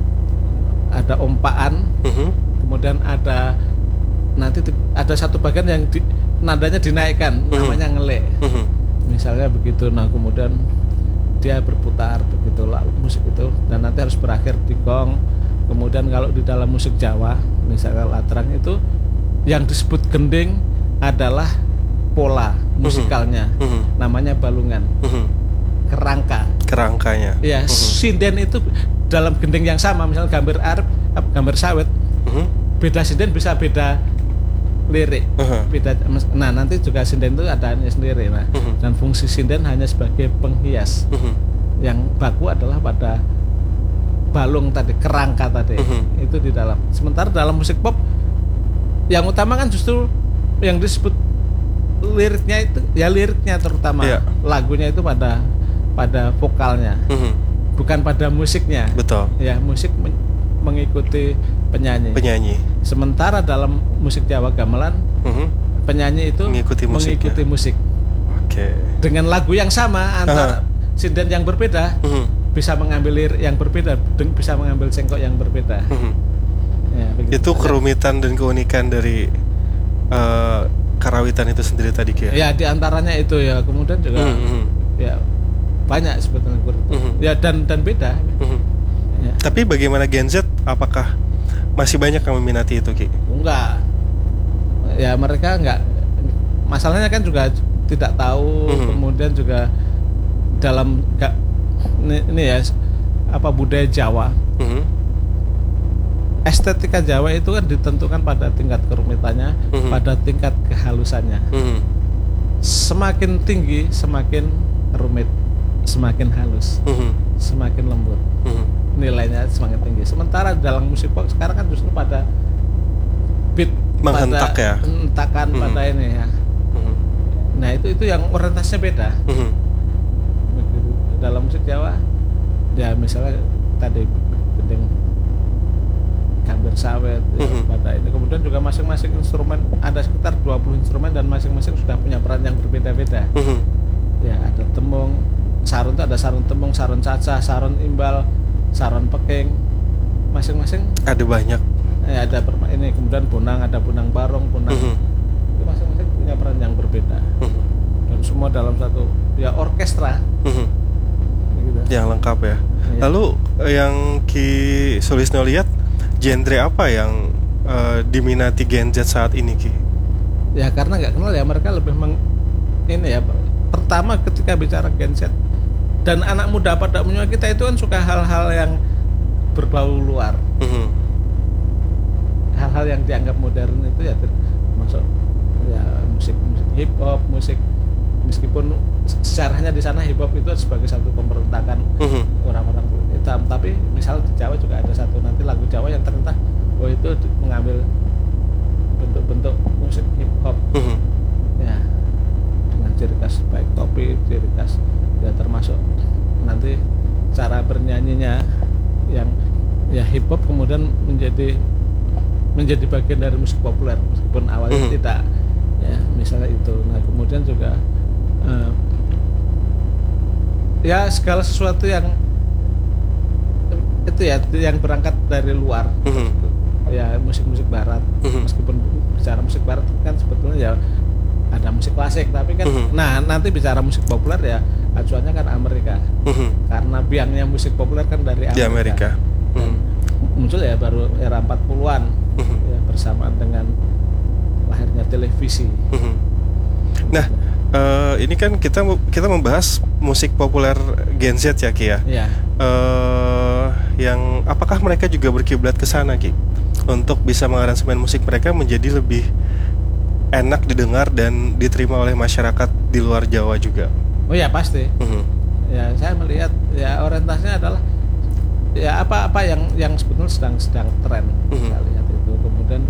Speaker 2: ada ompaan, uh-huh. kemudian ada nanti ada satu bagian yang di, nadanya dinaikkan, uh-huh. namanya ngelek, uh-huh. misalnya begitu. Nah kemudian dia berputar begitu lah musik itu, dan nanti harus berakhir di gong. Kemudian kalau di dalam musik Jawa misalnya latrang itu yang disebut gending adalah pola musikalnya, uh-huh. namanya balungan, uh-huh. kerangka,
Speaker 1: kerangkanya.
Speaker 2: Ya, uh-huh. sinden itu dalam gending yang sama, misalnya gambar Arab, gambar sawit, uh-huh. beda sinden bisa beda lirik, uh-huh. beda. Nah nanti juga sinden itu ada sendiri. Nah, uh-huh. dan fungsi sinden hanya sebagai penghias, uh-huh. yang baku adalah pada balung tadi, kerangka tadi, uh-huh. itu di dalam. Sementara dalam musik pop yang utama kan justru yang disebut liriknya itu ya liriknya terutama, yeah. lagunya itu pada pada vokalnya, uh-huh. bukan pada musiknya.
Speaker 1: Betul. Ya,
Speaker 2: musik men- mengikuti penyanyi.
Speaker 1: Penyanyi.
Speaker 2: Sementara dalam musik Jawa gamelan, uh-huh. penyanyi itu mengikuti, mengikuti musik.
Speaker 1: Oke. Okay.
Speaker 2: Dengan lagu yang sama antara uh-huh. sinden yang berbeda. Uh-huh. Bisa mengambil lirik yang berbeda, bisa mengambil cengkok yang berbeda. Hmm.
Speaker 1: Ya, itu kerumitan dan keunikan dari uh, karawitan itu sendiri tadi Ki.
Speaker 2: Ya di antaranya itu ya, kemudian juga hmm. ya banyak sebetulnya. Hmm. Ya dan dan beda. Hmm.
Speaker 1: Ya. Tapi bagaimana Gen Z? Apakah masih banyak yang meminati itu Ki?
Speaker 2: Enggak. Ya mereka enggak. Masalahnya kan juga tidak tahu, hmm. kemudian juga dalam enggak Ini, ini ya apa budaya Jawa, uh-huh. estetika Jawa itu kan ditentukan pada tingkat kerumitannya, uh-huh. pada tingkat kehalusannya. Uh-huh. Semakin tinggi semakin rumit, semakin halus, uh-huh. semakin lembut, uh-huh. nilainya semakin tinggi. Sementara dalam musik pop sekarang kan justru pada beat,
Speaker 1: menghentak
Speaker 2: pada
Speaker 1: ya,
Speaker 2: hentakan, uh-huh. pada ini ya. Uh-huh. Nah itu itu yang orientasinya beda. Uh-huh. Dalam musik Jawa ya misalnya tadi gending gambar sawit, ya, uh-huh. pada ini. Kemudian juga masing-masing instrumen ada sekitar dua puluh instrumen dan masing-masing sudah punya peran yang berbeda-beda. Uh-huh. Ya ada temung, sarun itu ada sarun temung, sarun cacah, sarun imbal, sarun peking, masing-masing
Speaker 1: ada banyak.
Speaker 2: Ya ada perma- ini kemudian bonang, ada bonang barong, bonang, uh-huh. itu masing-masing punya peran yang berbeda. Uh-huh. Dan semua dalam satu ya orkestra. Uh-huh.
Speaker 1: Yang lengkap ya. Ya. Lalu yang Ki Sulisno lihat genre apa yang uh, diminati Gen Z saat ini Ki?
Speaker 2: Ya karena nggak kenal ya, mereka lebih meng, ini ya. Pertama ketika bicara Gen Z dan anak muda pada umumnya, kita itu kan suka hal-hal yang berbau luar. Mm-hmm. Hal-hal yang dianggap modern itu ya termasuk ya musik musik hip hop, musik meskipun sejarahnya di sana hip hop itu sebagai satu pemberontakan mm-hmm. orang-orang kulit hitam, tapi misal di Jawa juga ada satu nanti lagu Jawa yang ternyata oh itu mengambil bentuk-bentuk musik hip hop. Mm-hmm. Ya dengan ciri khas baik topi, ciri khas ya termasuk nanti cara bernyanyinya yang ya hip hop kemudian menjadi menjadi bagian dari musik populer meskipun awalnya mm-hmm. tidak ya misalnya itu. Nah kemudian juga uh, ya segala sesuatu yang itu ya yang berangkat dari luar mm-hmm. ya musik-musik barat mm-hmm. meskipun bicara musik barat kan sebetulnya ya ada musik klasik tapi kan mm-hmm. nah nanti bicara musik populer ya acuannya kan Amerika mm-hmm. karena biangnya musik populer kan dari Amerika,
Speaker 1: di Amerika. Mm-hmm.
Speaker 2: muncul ya baru era empat puluhan mm-hmm. ya bersamaan dengan lahirnya televisi. Mm-hmm.
Speaker 1: Nah uh, ini kan kita kita membahas musik populer Gen Z ya Ki ya.
Speaker 2: Yeah.
Speaker 1: Uh, yang apakah mereka juga berkiblat ke sana Ki untuk bisa mengaransemen musik mereka menjadi lebih enak didengar dan diterima oleh masyarakat di luar Jawa juga?
Speaker 2: Oh ya pasti. Mm-hmm. Ya saya melihat ya orientasinya adalah ya apa-apa yang yang sebetulnya sedang sedang tren. Mm-hmm. Saya lihat itu kemudian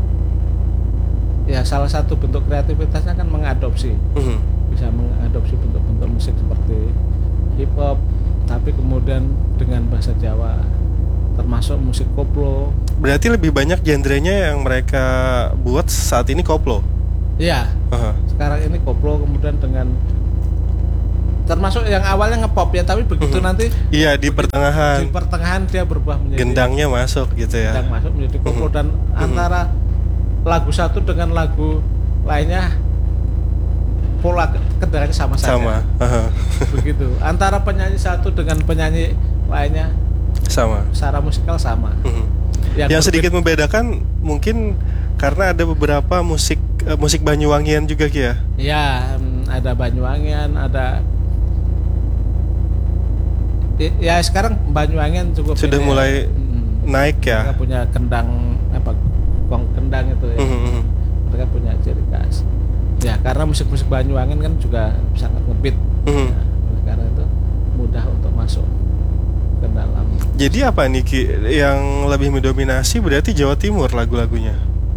Speaker 2: ya salah satu bentuk kreativitasnya kan mengadopsi, mm-hmm. bisa mengadopsi bentuk-bentuk musik seperti hip hop, tapi kemudian dengan bahasa Jawa, termasuk musik koplo.
Speaker 1: Berarti lebih banyak genrenya yang mereka buat saat ini koplo?
Speaker 2: Iya. Uh-huh. Sekarang ini koplo kemudian dengan termasuk yang awalnya ngepop ya, tapi begitu uh-huh. nanti
Speaker 1: iya di begitu, pertengahan
Speaker 2: di pertengahan dia berubah menjadi
Speaker 1: gendangnya masuk gitu ya.
Speaker 2: Gendang masuk menjadi koplo uh-huh. dan uh-huh. antara lagu satu dengan lagu lainnya pola kedengarannya sama saja.
Speaker 1: Sama. Uh-huh.
Speaker 2: Begitu. Antara penyanyi satu dengan penyanyi lainnya
Speaker 1: sama.
Speaker 2: Secara musikal sama.
Speaker 1: Uh-huh. Yang, yang sedikit membedakan mungkin karena ada beberapa musik uh, musik Banyuwangian juga Ki ya.
Speaker 2: Iya, ada Banyuwangian, ada ya sekarang Banyuwangian cukup
Speaker 1: sudah
Speaker 2: ini,
Speaker 1: mulai
Speaker 2: hmm,
Speaker 1: naik ya.
Speaker 2: Mereka punya kendang apa gong kendang itu ya. Mm-hmm. Mereka punya ciri khas. Ya karena musik-musik Banyuwangian kan juga sangat ngebeat. Mm-hmm. Nah, karena itu mudah untuk masuk ke dalam.
Speaker 1: Jadi apa nih Ki yang lebih mendominasi berarti Jawa Timur lagu-lagunya?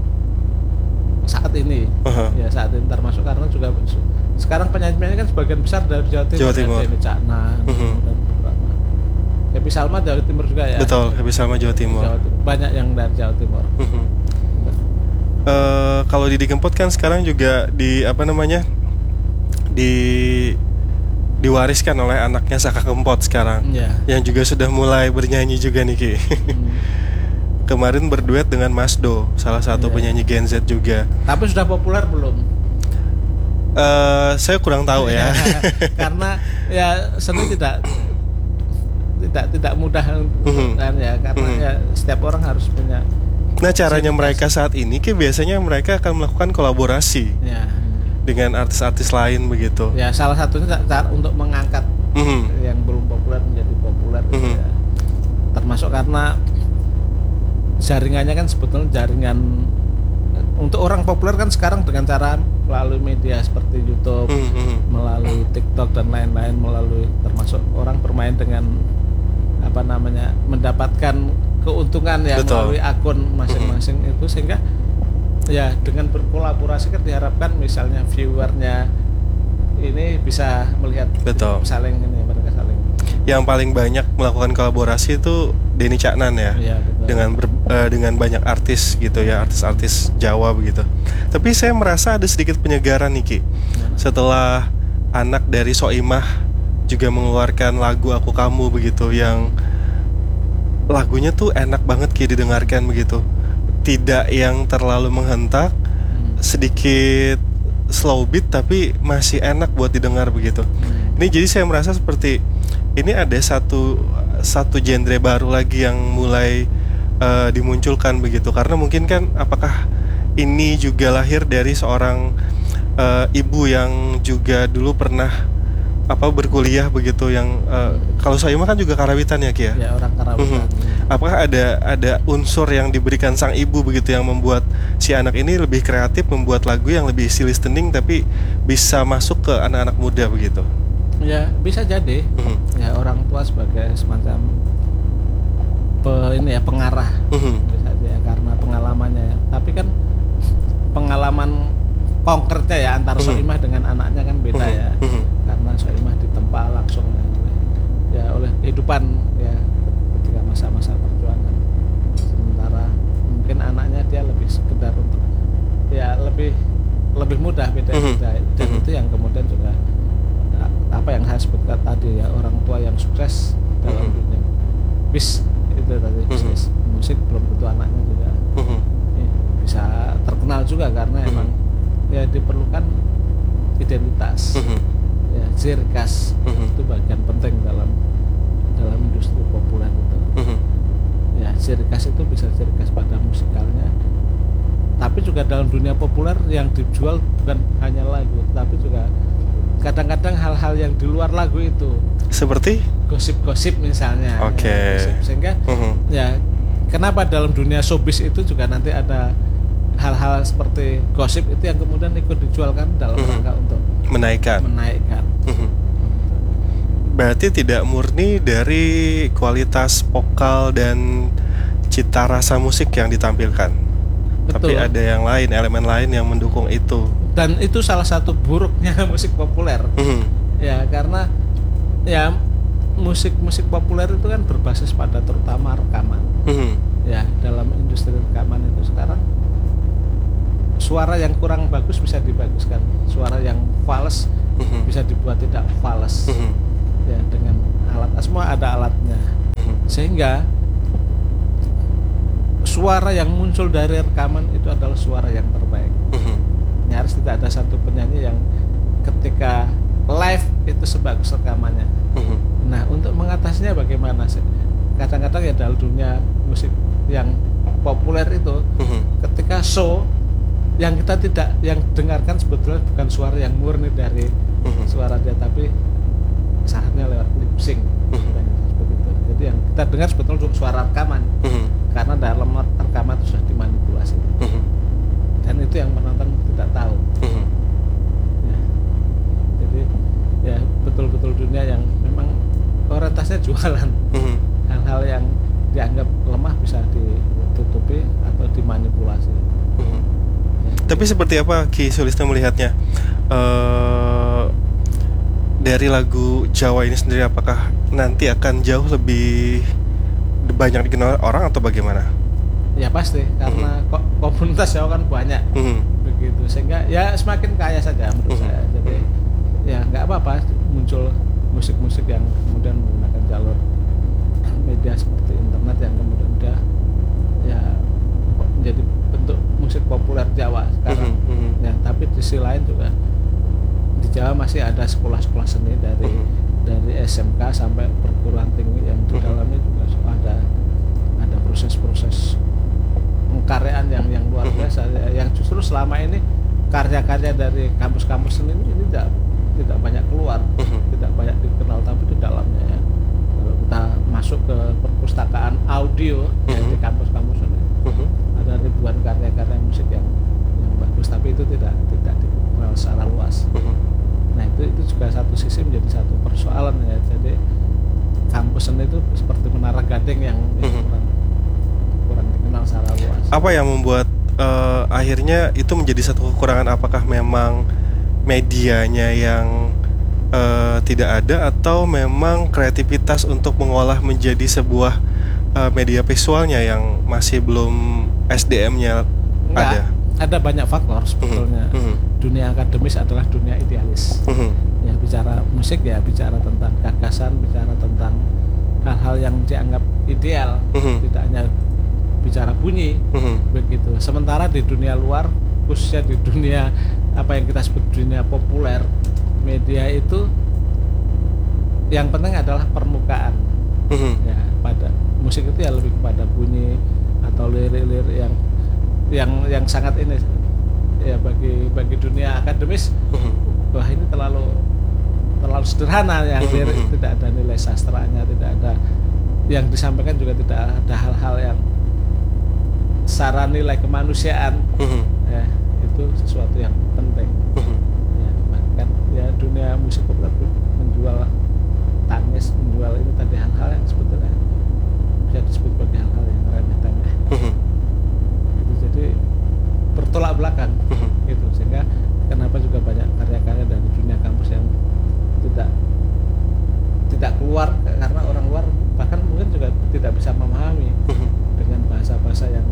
Speaker 2: Saat ini. Uh-huh. Ya saat ini termasuk karena juga sekarang penyanyi-penyanyi kan sebagian besar dari Jawa Timur. Jawa Timur. Ini Caknan uh-huh. dan beberapa. Happy Salma Jawa Timur juga ya.
Speaker 1: Betul, Happy Salma Jawa Timur. Jawa Timur.
Speaker 2: Banyak yang dari Jawa Timur. Uh-huh.
Speaker 1: Uh, kalau Didi Kempot kan sekarang juga di apa namanya? di diwariskan oleh anaknya Saka Kempot sekarang. Yeah. Yang juga sudah mulai bernyanyi juga nih Ki. Hmm. Kemarin berduet dengan Mas Do, salah satu yeah. penyanyi Gen Z juga.
Speaker 2: Tapi sudah populer belum?
Speaker 1: Uh, saya kurang tahu ya.
Speaker 2: Karena ya seni tidak tidak tidak mudah mm-hmm. kan ya karena mm-hmm. ya setiap orang harus punya.
Speaker 1: Nah caranya mereka saat ini Ki biasanya mereka akan melakukan kolaborasi yeah. dengan artis-artis lain begitu.
Speaker 2: Ya salah satunya cara untuk mengangkat mm-hmm. yang belum populer menjadi populer mm-hmm. gitu ya. Termasuk karena jaringannya kan sebetulnya jaringan untuk orang populer kan sekarang dengan cara melalui media seperti YouTube, mm-hmm. melalui TikTok dan lain-lain, melalui termasuk orang bermain dengan apa namanya mendapatkan keuntungan ya Betul. melalui akun masing-masing mm-hmm. itu sehingga ya dengan berkolaborasi kan diharapkan misalnya viewernya ini bisa melihat
Speaker 1: Betul.
Speaker 2: saling ini mereka saling.
Speaker 1: Yang paling banyak melakukan kolaborasi itu Denny Caknan ya, ya dengan ber, uh, dengan banyak artis gitu ya, artis-artis Jawa begitu. Tapi saya merasa ada sedikit penyegaran nih Ki, setelah anak dari Soimah juga mengeluarkan lagu Aku Kamu begitu, yang lagunya tuh enak banget Ki didengarkan begitu, tidak yang terlalu menghentak, sedikit slow beat tapi masih enak buat didengar begitu. Ini jadi saya merasa seperti ini ada satu satu genre baru lagi yang mulai uh, dimunculkan begitu, karena mungkin kan apakah ini juga lahir dari seorang uh, ibu yang juga dulu pernah apa berkuliah begitu, yang uh, kalau Soimah kan juga karawitan ya Ki ya?
Speaker 2: Ya, orang karawitan.
Speaker 1: Mm-hmm. Apakah ada ada unsur yang diberikan sang ibu begitu yang membuat si anak ini lebih kreatif, membuat lagu yang lebih silly listening tapi bisa masuk ke anak-anak muda begitu?
Speaker 2: Ya, bisa jadi. Mm-hmm. Ya, orang tua sebagai semacam pe, ini ya pengarah. Mm-hmm. Bisa ya karena pengalamannya ya. Tapi kan pengalaman konkretnya ya antara mm-hmm. Soimah dengan anaknya kan beda mm-hmm. ya. Mm-hmm. Karena Soimah ditempa langsung ya oleh kehidupan ya ketika masa-masa perjuangan, sementara mungkin anaknya dia lebih sekedar untuk ya lebih lebih mudah beda beda mm-hmm. dan mm-hmm. itu yang kemudian juga apa yang saya sebutkan tadi ya, orang tua yang sukses dalam mm-hmm. dunia bis itu tadi bisnis mm-hmm. musik belum tentu anaknya juga mm-hmm. ya, bisa terkenal juga karena mm-hmm. emang ya diperlukan identitas mm-hmm. ya ciri khas mm-hmm. itu bagian penting dalam dalam industri populer itu mm-hmm. ya ciri khas itu bisa ciri khas pada musikalnya, tapi juga dalam dunia populer yang dijual bukan hanya lagu tapi juga kadang-kadang hal-hal yang di luar lagu itu
Speaker 1: seperti
Speaker 2: gosip-gosip misalnya.
Speaker 1: Oke. Okay.
Speaker 2: Ya, sehingga uh-huh. ya kenapa dalam dunia showbiz itu juga nanti ada hal-hal seperti gosip itu yang kemudian ikut dijualkan dalam uh-huh. rangka untuk
Speaker 1: menaikkan.
Speaker 2: Menaikkan. Uh-huh.
Speaker 1: Berarti tidak murni dari kualitas vokal dan cita rasa musik yang ditampilkan. Betul. Tapi ada yang lain, elemen lain yang mendukung itu.
Speaker 2: Dan itu salah satu buruknya musik populer. Mm-hmm. Ya, karena ya musik-musik populer itu kan berbasis pada terutama rekaman. Mm-hmm. Ya, dalam industri rekaman itu sekarang suara yang kurang bagus bisa dibaguskan, suara yang fals mm-hmm. bisa dibuat tidak fals. Mm-hmm. Ya, dengan alat, semua ada alatnya. Mm-hmm. Sehingga suara yang muncul dari rekaman itu adalah suara yang terbaik. Mm-hmm. Nyaris tidak ada satu penyanyi yang ketika live itu sebagus rekamannya. Mm-hmm. Nah, untuk mengatasinya bagaimana sih? Kadang-kadang ya dalam dunia musik yang populer itu, mm-hmm. ketika show yang kita tidak yang dengarkan sebetulnya bukan suara yang murni dari mm-hmm. suara dia, tapi saatnya lewat lip sync. Mm-hmm. Seperti itu. Jadi yang kita dengar sebetulnya suara rekaman. Mm-hmm. Karena dalam rekaman itu sudah dimanipulasi. Mm-hmm. Dan itu yang penonton tidak tahu. Mm-hmm. Ya. Jadi ya betul-betul dunia yang memang orientasinya jualan. Mm-hmm. Hal-hal yang dianggap lemah bisa ditutupi atau dimanipulasi.
Speaker 1: Mm-hmm. Ya. Tapi seperti apa Ki Sulistyo melihatnya uh, dari lagu Jawa ini sendiri, apakah nanti akan jauh lebih banyak dikenal orang atau bagaimana?
Speaker 2: Ya pasti, karena mm-hmm. kok komunitas Jawa kan banyak, mm-hmm. begitu, sehingga ya semakin kaya saja menurut mm-hmm. saya. Jadi ya nggak apa-apa muncul musik-musik yang kemudian menggunakan jalur media seperti internet yang kemudian udah ya menjadi bentuk musik populer Jawa sekarang. Mm-hmm. Ya, tapi di sisi lain juga di Jawa masih ada sekolah-sekolah seni dari mm-hmm. dari S M K sampai perguruan tinggi yang di dalamnya juga ada ada proses-proses pengkaryaan yang yang luar biasa, yang justru selama ini karya-karya dari kampus-kampus seni ini, ini tidak tidak banyak keluar, uh-huh. tidak banyak dikenal, tapi di dalamnya ya, kalau kita masuk ke perpustakaan audio uh-huh. yang di kampus-kampus seni uh-huh. ada ribuan karya-karya musik yang yang bagus, tapi itu tidak tidak dikenal secara luas. Uh-huh. Nah itu itu juga satu sisi menjadi satu persoalan ya. Jadi kampus seni itu seperti menara gading yang, yang uh-huh. kurang kurang dikenal secara luas.
Speaker 1: Apa yang membuat uh, akhirnya itu menjadi satu kekurangan? Apakah memang medianya yang uh, tidak ada, atau memang kreativitas untuk mengolah menjadi sebuah uh, media visualnya yang masih belum S D M-nya ada?
Speaker 2: Ada banyak faktor sebetulnya. Uh-huh. Dunia akademis adalah dunia idealis. Uh-huh. Ya bicara musik ya bicara tentang gagasan, bicara tentang hal-hal yang dianggap ideal, uh-huh. tidak hanya bicara bunyi, uh-huh. begitu. Sementara di dunia luar, khususnya di dunia apa yang kita sebut dunia populer, media itu yang penting adalah permukaan. Uh-huh. Ya, pada musik itu ya lebih kepada bunyi atau lirik-lirik yang yang yang sangat ini ya bagi bagi dunia akademis. Uh-huh. Wah ini terlalu terlalu sederhana yang uh-huh. tidak ada nilai sastranya, tidak ada yang disampaikan juga tidak ada hal-hal yang secara nilai kemanusiaan. Uh-huh. Ya, itu sesuatu yang penting. Uh-huh. Ya, bahkan ya dunia musik populer menjual tangis, menjual ini tadi hal-hal yang sebetulnya bisa disebut sebagai hal-hal yang remeh-temeh. Uh-huh. Itu jadi bertolak belakang. Uh-huh. Itu sehingga kenapa juga banyak karya-karya dari dunia kampus yang tidak tidak keluar karena orang luar bahkan mungkin juga tidak bisa memahami uh-huh. dengan bahasa-bahasa yang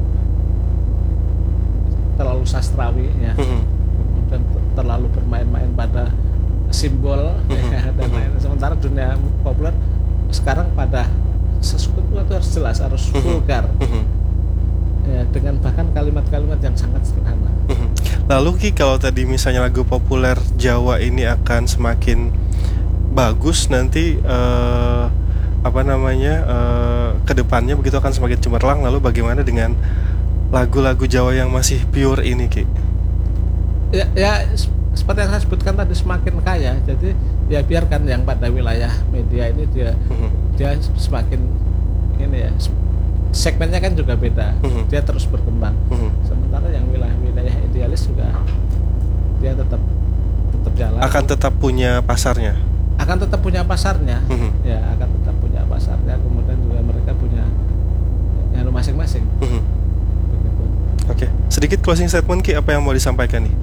Speaker 2: terlalu sastrawi ya, uh-huh. dan terlalu bermain-main pada simbol uh-huh. ya, dan lain. Sementara dunia populer sekarang pada sesuatu itu harus jelas, harus uh-huh. vulgar. Uh-huh. Ya, dengan bahkan kalimat-kalimat yang sangat sederhana. Uh-huh.
Speaker 1: Lalu Ki, kalau tadi misalnya lagu populer Jawa ini akan semakin bagus nanti uh, apa namanya uh, kedepannya begitu akan semakin cemerlang, lalu bagaimana dengan lagu-lagu Jawa yang masih pure ini Ki?
Speaker 2: Ya, ya seperti yang saya sebutkan tadi semakin kaya, jadi ya biarkan yang pada wilayah media ini dia uh-huh. dia semakin ini ya segmennya kan juga beda, uh-huh. dia terus berkembang. Uh-huh. Sementara yang wilayah-wilayah idealis juga dia tetap tetap jalan.
Speaker 1: Akan tetap punya pasarnya.
Speaker 2: Akan tetap punya pasarnya, uh-huh. ya akan tetap punya pasarnya. Kemudian juga mereka punya yang masing-masing. Uh-huh.
Speaker 1: Oke, okay. Sedikit closing statement Ki, apa yang mau disampaikan nih?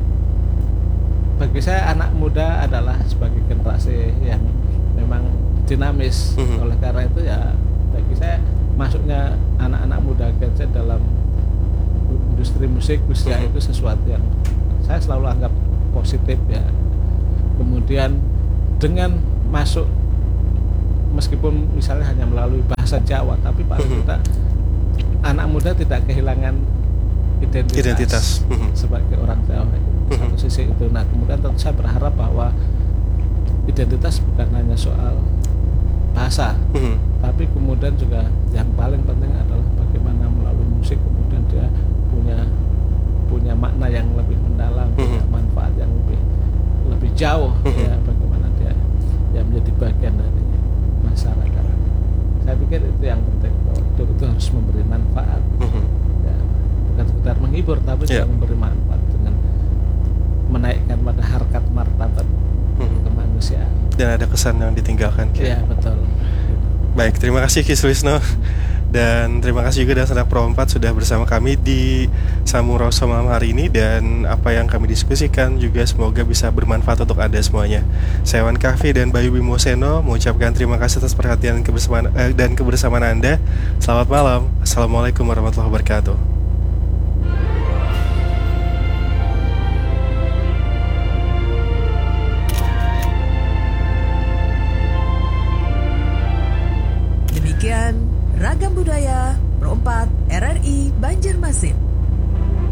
Speaker 2: Bagi saya anak muda adalah sebagai generasi yang memang dinamis. Uh-huh. Oleh karena itu ya bagi saya masuknya anak-anak muda Gen Z dalam industri musik khususnya uh-huh. itu sesuatu yang saya selalu anggap positif ya. Kemudian dengan masuk meskipun misalnya hanya melalui bahasa Jawa, tapi paling uh-huh. tidak anak muda tidak kehilangan identitas, identitas. Uh-huh. sebagai orang Jawa. Uh-huh. Satu sisi itu. Nah kemudian tentu saya berharap bahwa identitas bukan hanya soal bahasa, uh-huh. tapi kemudian juga yang paling penting adalah bagaimana melalui musik kemudian dia punya punya makna yang lebih mendalam, uh-huh. punya manfaat yang lebih lebih jauh, uh-huh. ya bagaimana dia ya menjadi bagian dari masyarakat. Saya pikir itu yang penting, itu, itu harus memberi manfaat, uh-huh. ya, bukan sekedar menghibur tapi yeah. juga memberi manfaat dengan menaikkan pada harkat martabat uh-huh. kemanusiaan.
Speaker 1: Dan ada kesan yang ditinggalkan.
Speaker 2: Iya betul.
Speaker 1: Baik, terima kasih Ki Sulisno. Dan terima kasih juga dan Sanak Pro empat sudah bersama kami di Sambung Rosso malam hari ini. Dan apa yang kami diskusikan juga semoga bisa bermanfaat untuk Anda semuanya. Saya Wan Kahfi dan Bayu Bimo Seno mengucapkan terima kasih atas perhatian kebersamaan, eh, dan kebersamaan Anda. Selamat malam. Assalamualaikum warahmatullahi wabarakatuh.
Speaker 4: Demikian Ragam Budaya Pro empat R R I Banjarmasin.